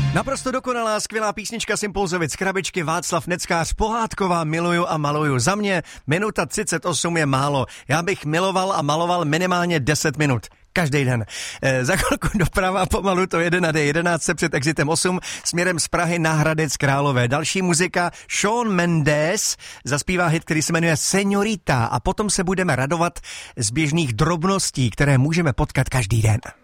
Naprosto dokonalá, skvělá písnička Simpulzovic, Krabičky, Václav Neckář, pohádková, Miluju a maluju. Za mě minuta 38 je málo. Já bych miloval a maloval minimálně 10 minut. Každý den. Za chvilku doprava pomalu to jede na D11 před exitem 8 směrem z Prahy na Hradec Králové. Další muzika Shawn Mendes zaspívá hit, který se jmenuje Señorita a potom se budeme radovat z běžných drobností, které můžeme potkat každý den.